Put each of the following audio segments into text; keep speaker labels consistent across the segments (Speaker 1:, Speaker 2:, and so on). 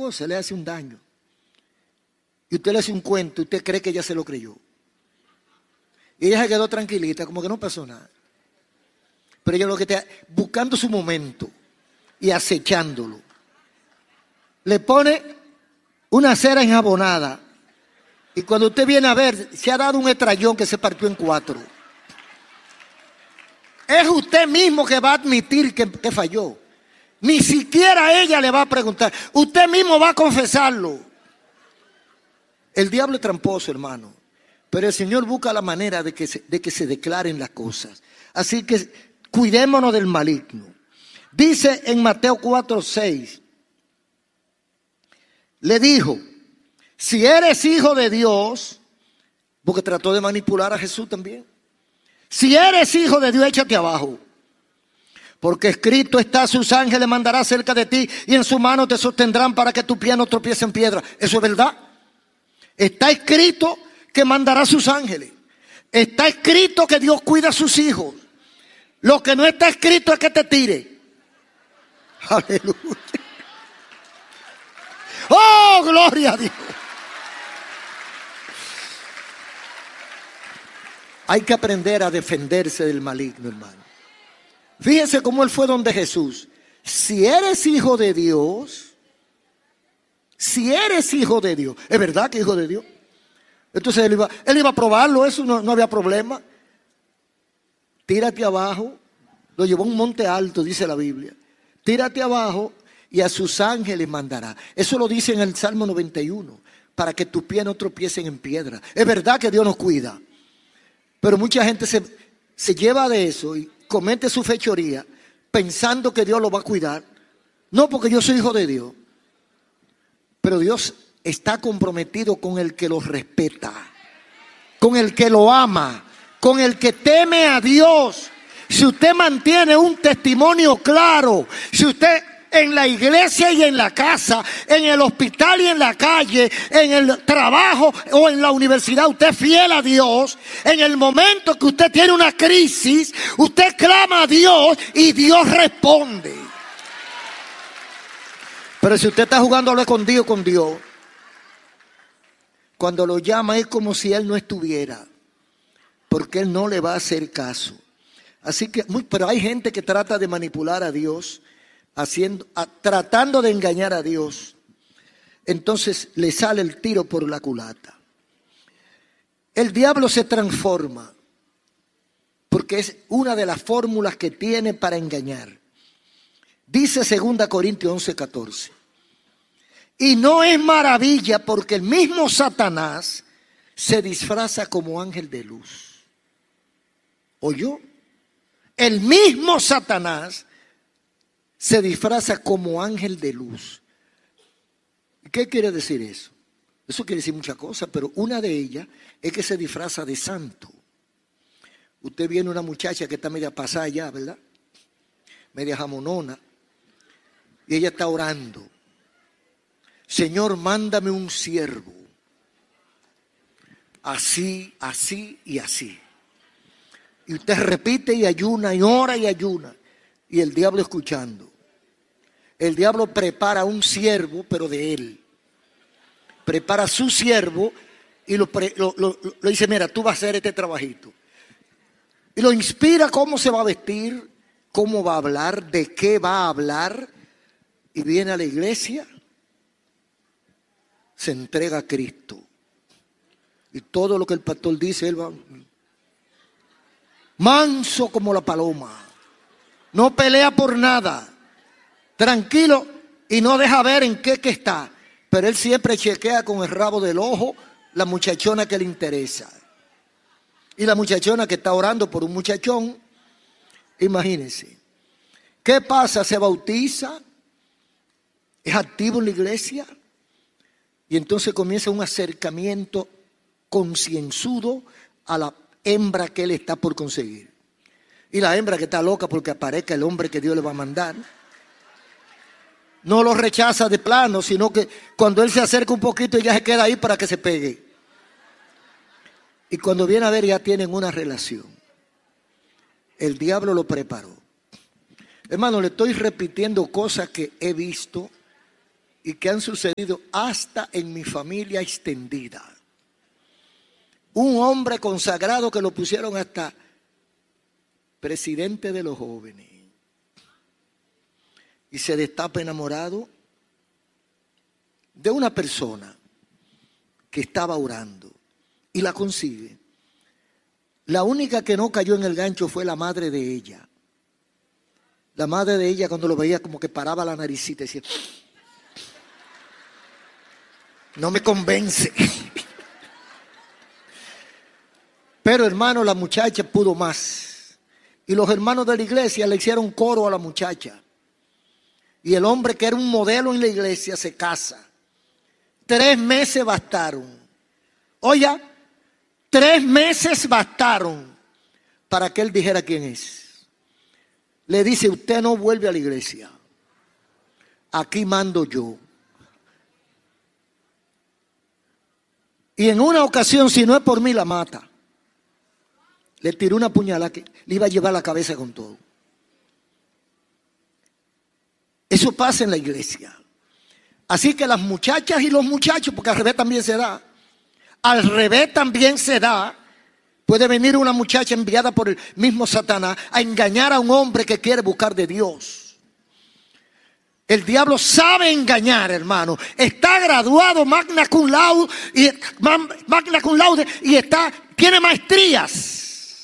Speaker 1: cosa, le hace un daño. Y usted le hace un cuento, usted cree que ella se lo creyó. Y ella se quedó tranquilita, como que no pasó nada. Pero ella lo que está buscando su momento y acechándolo. Le pone una cera enjabonada. Y cuando usted viene a ver, se ha dado un estrellón que se partió en 4. Es usted mismo que va a admitir que falló. Ni siquiera ella le va a preguntar. Usted mismo va a confesarlo. El diablo es tramposo, hermano. Pero el Señor busca la manera de que se declaren las cosas. Así que cuidémonos del maligno. Dice en Mateo 4:6. Le dijo, si eres hijo de Dios, porque trató de manipular a Jesús también. Si eres hijo de Dios, échate abajo. Porque escrito está, sus ángeles mandará cerca de ti y en su mano te sostendrán para que tu pie no tropiece en piedra. Eso es verdad. Está escrito que mandará sus ángeles. Está escrito que Dios cuida a sus hijos. Lo que no está escrito es que te tire. Aleluya. ¡Oh, gloria a Dios! Hay que aprender a defenderse del maligno, hermano. Fíjense cómo él fue donde Jesús. Si eres hijo de Dios, es verdad que hijo de Dios. Entonces él iba a probarlo, eso no había problema. Tírate abajo, lo llevó a un monte alto, dice la Biblia. Tírate abajo y a sus ángeles mandará. Eso lo dice en el Salmo 91, para que tus pies no tropiecen en piedra. Es verdad que Dios nos cuida, pero mucha gente se lleva de eso y comete su fechoría pensando que Dios lo va a cuidar. No, porque yo soy hijo de Dios. Pero Dios está comprometido con el que lo respeta, con el que lo ama, con el que teme a Dios. Si usted mantiene un testimonio claro, si usted en la iglesia y en la casa, en el hospital y en la calle, en el trabajo o en la universidad, usted es fiel a Dios, en el momento que usted tiene una crisis, usted clama a Dios y Dios responde. Pero si usted está jugando a lo escondido con Dios, cuando lo llama es como si Él no estuviera, porque Él no le va a hacer caso. Así que, pero hay gente que trata de manipular a Dios, tratando de engañar a Dios. Entonces le sale el tiro por la culata. El diablo se transforma, porque es una de las fórmulas que tiene para engañar. Dice 2 Corintios 11:14. Y no es maravilla porque el mismo Satanás se disfraza como ángel de luz. ¿Oyó? El mismo Satanás se disfraza como ángel de luz. ¿Qué quiere decir eso? Eso quiere decir muchas cosas, pero una de ellas es que se disfraza de santo. Usted viene una muchacha que está media pasada ya, ¿verdad? Media jamonona. Y ella está orando. Señor, mándame un siervo. Así, así y así. Y usted repite y ayuna y ora y ayuna. Y el diablo escuchando. El diablo prepara un siervo, pero de él. Prepara su siervo y lo dice, mira, tú vas a hacer este trabajito. Y lo inspira cómo se va a vestir, cómo va a hablar, de qué va a hablar. Y viene a la iglesia, se entrega a Cristo. Y todo lo que el pastor dice, él va manso como la paloma. No pelea por nada. Tranquilo y no deja ver en qué que está. Pero él siempre chequea con el rabo del ojo la muchachona que le interesa. Y la muchachona que está orando por un muchachón, imagínense. ¿Qué pasa? Se bautiza, es activo en la iglesia y entonces comienza un acercamiento concienzudo a la hembra que él está por conseguir. Y la hembra que está loca porque aparezca el hombre que Dios le va a mandar, no lo rechaza de plano, sino que cuando él se acerca un poquito ella se queda ahí para que se pegue. Y cuando viene a ver ya tienen una relación. El diablo lo preparó. Hermano, le estoy repitiendo cosas que he visto y que han sucedido hasta en mi familia extendida. Un hombre consagrado que lo pusieron hasta presidente de los jóvenes. Y se destapa enamorado de una persona que estaba orando y la consigue. La única que no cayó en el gancho fue la madre de ella. La madre de ella, cuando lo veía, como que paraba la naricita y decía: no me convence. Pero hermano, la muchacha pudo más. Y los hermanos de la iglesia le hicieron coro a la muchacha. Y el hombre, que era un modelo en la iglesia, se casa. 3 meses bastaron. Oiga, 3 meses bastaron para que él dijera quién es. Le dice: usted no vuelve a la iglesia. Aquí mando yo. Y en una ocasión, si no es por mí, la mata. Le tiró una puñalada que le iba a llevar la cabeza con todo. Eso pasa en la iglesia. Así que las muchachas y los muchachos, porque al revés también se da. Al revés también se da. Puede venir una muchacha enviada por el mismo Satanás a engañar a un hombre que quiere buscar de Dios. El diablo sabe engañar, hermano. Está graduado magna cum laude y tiene maestrías.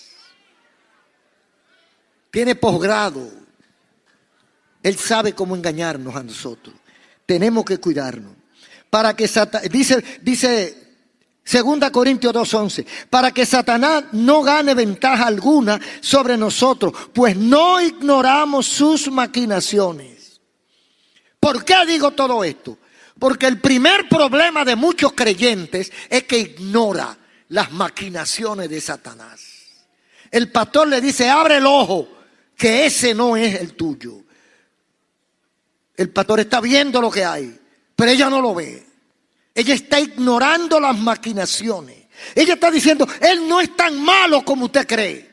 Speaker 1: Tiene posgrado. Él sabe cómo engañarnos a nosotros. Tenemos que cuidarnos. Para que dice 2 Corintios 2:11, para que Satanás no gane ventaja alguna sobre nosotros, pues no ignoramos sus maquinaciones. ¿Por qué digo todo esto? Porque el primer problema de muchos creyentes es que ignora las maquinaciones de Satanás. El pastor le dice: abre el ojo, que ese no es el tuyo. El pastor está viendo lo que hay, pero ella no lo ve. Ella está ignorando las maquinaciones. Ella está diciendo: él no es tan malo como usted cree.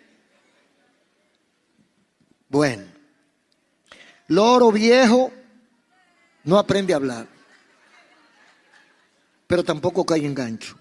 Speaker 1: Bueno, loro viejo no aprende a hablar, pero tampoco cae en gancho.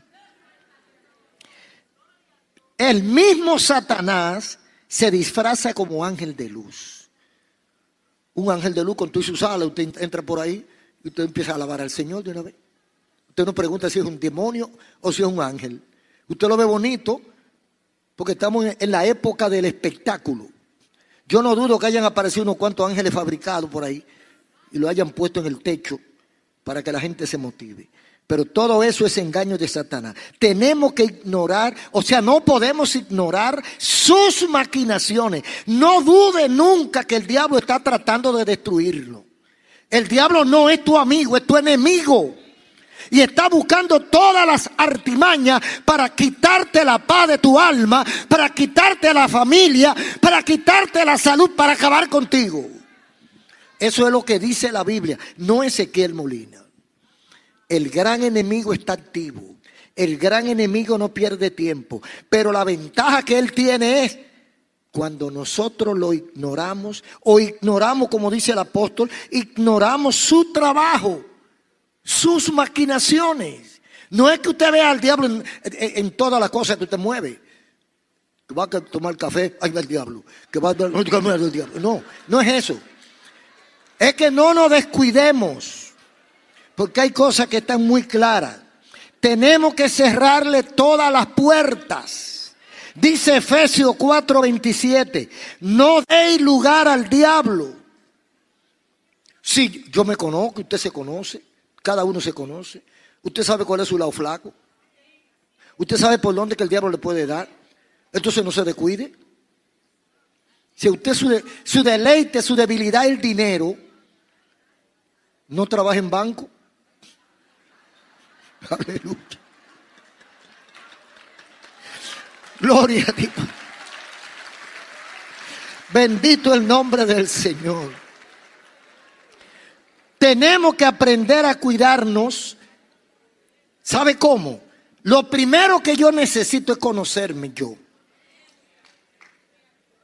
Speaker 1: El mismo Satanás se disfraza como ángel de luz. Un ángel de luz con todas sus alas, usted entra por ahí y usted empieza a alabar al Señor de una vez. Usted no pregunta si es un demonio o si es un ángel. Usted lo ve bonito porque estamos en la época del espectáculo. Yo no dudo que hayan aparecido unos cuantos ángeles fabricados por ahí y lo hayan puesto en el techo para que la gente se motive. Pero todo eso es engaño de Satanás. Tenemos que ignorar, o sea, no podemos ignorar sus maquinaciones. No dude nunca que el diablo está tratando de destruirlo. El diablo no es tu amigo, es tu enemigo. Y está buscando todas las artimañas para quitarte la paz de tu alma, para quitarte la familia, para quitarte la salud, para acabar contigo. Eso es lo que dice la Biblia, no Ezequiel Molina. El gran enemigo está activo. El gran enemigo no pierde tiempo. Pero la ventaja que él tiene es cuando nosotros lo ignoramos, o ignoramos, como dice el apóstol, ignoramos su trabajo, sus maquinaciones. No es que usted vea al diablo en todas las cosas que usted mueve. Que va a tomar café, ahí va el diablo. Que va a tomar el diablo. No, no es eso. Es que no nos descuidemos. Porque hay cosas que están muy claras. Tenemos que cerrarle todas las puertas. Dice Efesios 4:27. No deis lugar al diablo. Sí, yo me conozco, usted se conoce. Cada uno se conoce. Usted sabe cuál es su lado flaco. Usted sabe por dónde que el diablo le puede dar. Entonces no se descuide. Si usted su deleite, su debilidad es el dinero, no trabaje en banco. Aleluya. Gloria a Dios. Bendito el nombre del Señor. Tenemos que aprender a cuidarnos. ¿Sabe cómo? Lo primero que yo necesito es conocerme yo.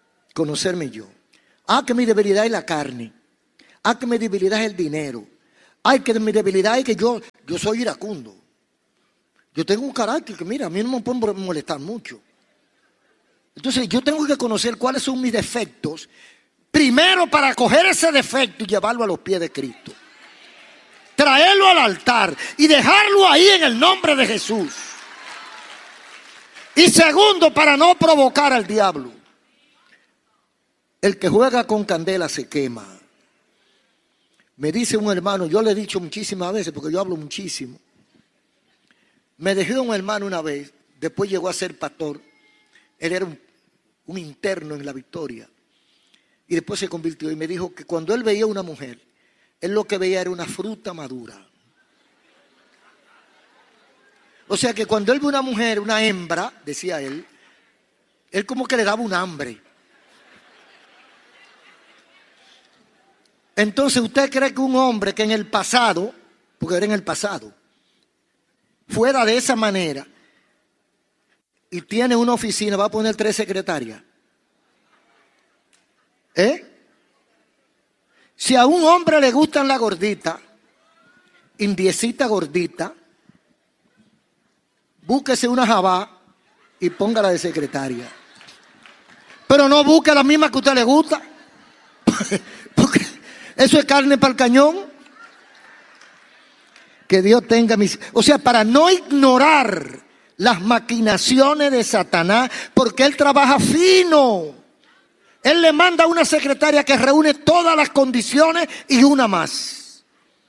Speaker 1: Conocerme yo. Que mi debilidad es la carne. Que mi debilidad es el dinero. Ay, que mi debilidad es que yo soy iracundo. Yo tengo un carácter que, mira, a mí no me puede molestar mucho. Entonces yo tengo que conocer cuáles son mis defectos, primero para coger ese defecto y llevarlo a los pies de Cristo. Traerlo al altar y dejarlo ahí en el nombre de Jesús. Y segundo, para no provocar al diablo. El que juega con candela se quema. Me dice un hermano, yo le he dicho muchísimas veces, porque yo hablo muchísimo. Me dejó un hermano una vez, después llegó a ser pastor. Él era un interno en La Victoria. Y después se convirtió y me dijo que cuando él veía una mujer, él lo que veía era una fruta madura. O sea que cuando él ve una mujer, una hembra, decía él como que le daba un hambre. Entonces, ¿usted cree que un hombre que en el pasado, porque era en el pasado, fuera de esa manera y tiene una oficina, va a poner 3 secretarias? Si a un hombre le gustan la gordita, indiecita gordita, búsquese una jabá y póngala de secretaria. Pero no busque la misma que a usted le gusta, porque eso es carne para el cañón. Que Dios tenga o sea, para no ignorar las maquinaciones de Satanás, porque él trabaja fino. Él le manda a una secretaria que reúne todas las condiciones y una más.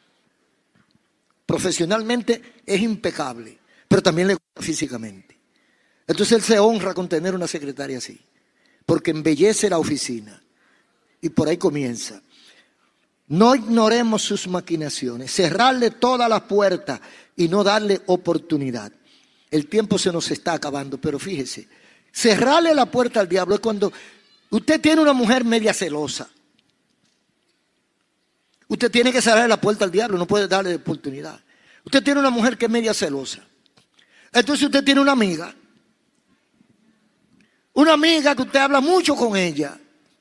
Speaker 1: Profesionalmente es impecable, pero también le gusta físicamente. Entonces él se honra con tener una secretaria así, porque embellece la oficina. Y por ahí comienza. No ignoremos sus maquinaciones, cerrarle todas las puertas y no darle oportunidad. El tiempo se nos está acabando, pero fíjese, cerrarle la puerta al diablo es cuando usted tiene una mujer media celosa. Usted tiene que cerrarle la puerta al diablo, no puede darle oportunidad. Usted tiene una mujer que es media celosa. Entonces usted tiene una amiga que usted habla mucho con ella.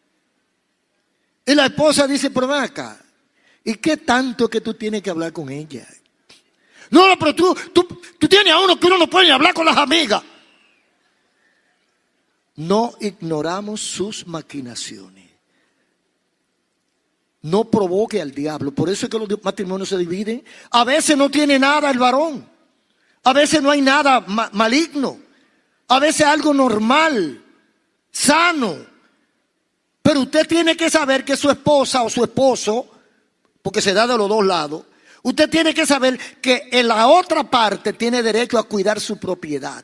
Speaker 1: Y la esposa dice, pero ven acá, ¿y qué tanto es que tú tienes que hablar con ella? No, pero tú tienes a uno que uno no puede ni hablar con las amigas. No ignoramos sus maquinaciones. No provoque al diablo. Por eso es que los matrimonios se dividen. A veces no tiene nada el varón. A veces no hay nada maligno. A veces algo normal, sano. Pero usted tiene que saber que su esposa o su esposo, porque se da de los dos lados, usted tiene que saber que en la otra parte tiene derecho a cuidar su propiedad.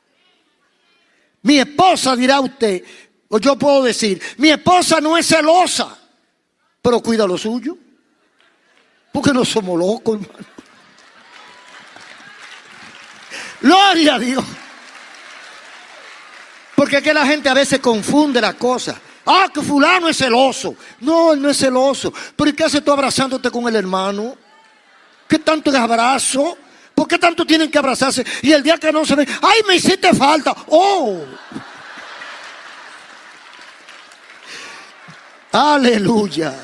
Speaker 1: Mi esposa, dirá usted, o yo puedo decir, mi esposa no es celosa, pero cuida lo suyo. Porque no somos locos, hermano. Gloria a Dios. Porque es que la gente a veces confunde las cosas. Ah, que fulano es celoso. No, él no es celoso. Pero ¿y qué haces tú abrazándote con el hermano? ¿Qué tanto es abrazo? ¿Por qué tanto tienen que abrazarse? Y el día que no se ven, ¡ay, me hiciste falta! ¡Oh! ¡Aleluya!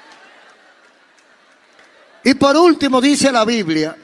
Speaker 1: Y por último dice la Biblia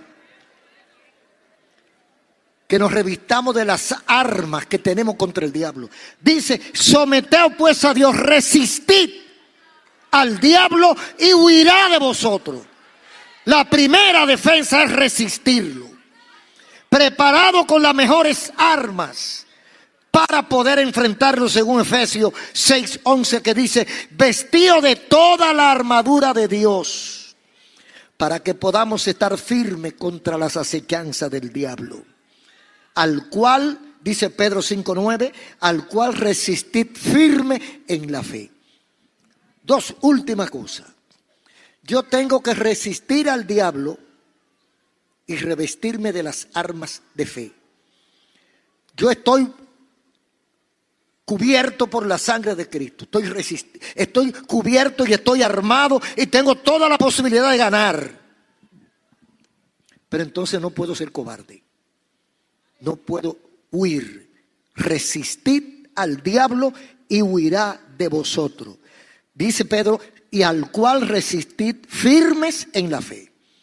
Speaker 1: que nos revistamos de las armas que tenemos contra el diablo. Dice, someteos pues a Dios, resistid al diablo y huirá de vosotros. La primera defensa es resistirlo. Preparado con las mejores armas para poder enfrentarlo, según Efesios 6:11, que dice, vestido de toda la armadura de Dios, para que podamos estar firmes contra las acechanzas del diablo. Al cual, dice Pedro 5:9, al cual resistid firme en la fe. Dos últimas cosas. Yo tengo que resistir al diablo y revestirme de las armas de fe. Yo estoy cubierto por la sangre de Cristo. Estoy cubierto y estoy armado y tengo toda la posibilidad de ganar. Pero entonces no puedo ser cobarde. No puedo huir. Resistid al diablo y huirá de vosotros. Dice Pedro, y al cual resistid firmes en la fe.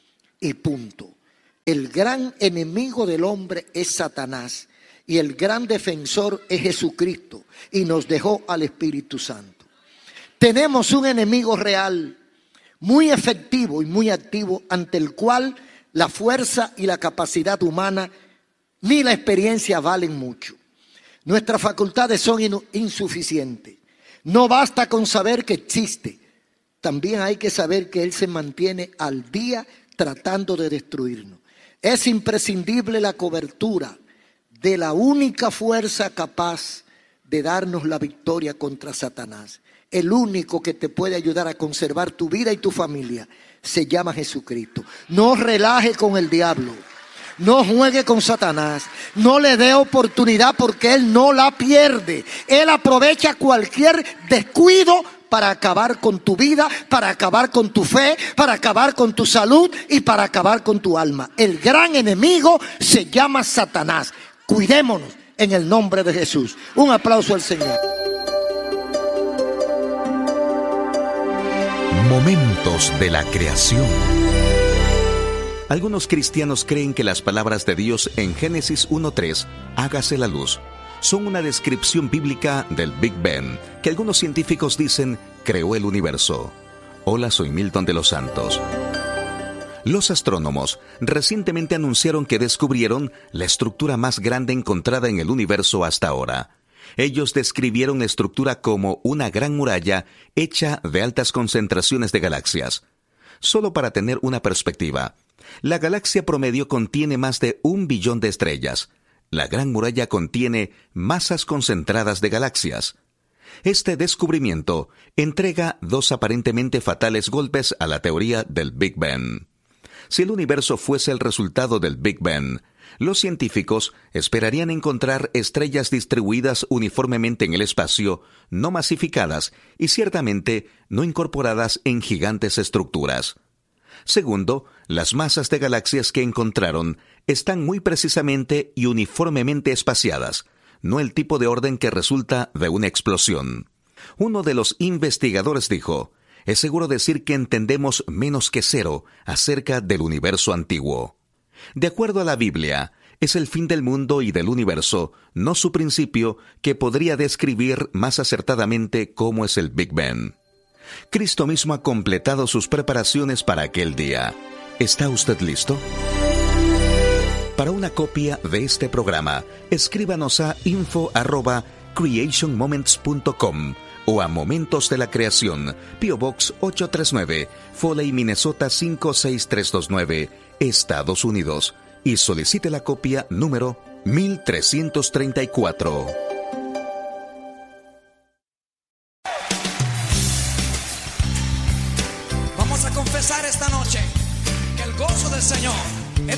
Speaker 1: y punto. El gran enemigo del hombre es Satanás y el gran defensor es Jesucristo y nos dejó al Espíritu Santo. Tenemos un enemigo real, muy efectivo y muy activo, ante el cual la fuerza y la capacidad humana ni la experiencia valen mucho. Nuestras facultades son insuficientes. No basta con saber que existe. También hay que saber que Él se mantiene al día tratando de destruirnos. Es imprescindible la cobertura de la única fuerza capaz de darnos la victoria contra Satanás. El único que te puede ayudar a conservar tu vida y tu familia se llama Jesucristo. No relaje con el diablo. No juegue con Satanás. No le dé oportunidad porque Él no la pierde. Él aprovecha cualquier descuido para acabar con tu vida, para acabar con tu fe, para acabar con tu salud y para acabar con tu alma. El gran enemigo se llama Satanás. Cuidémonos en el nombre de Jesús. Un aplauso al Señor.
Speaker 2: Momentos de la creación. Algunos cristianos creen que las palabras de Dios en Génesis 1:3, hágase la luz, son una descripción bíblica del Big Bang, que algunos científicos dicen creó el universo. Hola, soy Milton de los Santos. Los astrónomos recientemente anunciaron que descubrieron la estructura más grande encontrada en el universo hasta ahora. Ellos describieron la estructura como una gran muralla hecha de altas concentraciones de galaxias. Solo para tener una perspectiva, la galaxia promedio contiene más de 1 billón de estrellas. La Gran Muralla contiene masas concentradas de galaxias. Este descubrimiento entrega 2 aparentemente fatales golpes a la teoría del Big Bang. Si el universo fuese el resultado del Big Bang, los científicos esperarían encontrar estrellas distribuidas uniformemente en el espacio, no masificadas y ciertamente no incorporadas en gigantes estructuras. Segundo, las masas de galaxias que encontraron están muy precisamente y uniformemente espaciadas, no el tipo de orden que resulta de una explosión. Uno de los investigadores dijo, es seguro decir que entendemos menos que cero acerca del universo antiguo. De acuerdo a la Biblia, es el fin del mundo y del universo, no su principio, que podría describir más acertadamente cómo es el Big Bang. Cristo mismo ha completado sus preparaciones para aquel día. ¿Está usted listo? Para una copia de este programa, escríbanos a info@creationmoments.com o a Momentos de la Creación, P.O. Box 839, Foley, Minnesota 56329, Estados Unidos, y solicite la copia número 1334.
Speaker 3: Vamos a confesar esta noche que el gozo del Señor